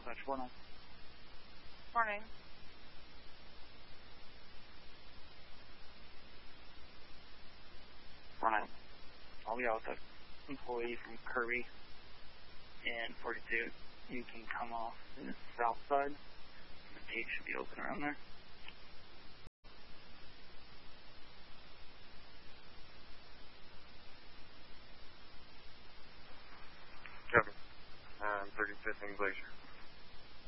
Dispatch 49. Morning. Morning. I'll be out with an employee from Kirby and 42. You can come off the south side. The gate should be open around there. Copy. 35th and Glacier.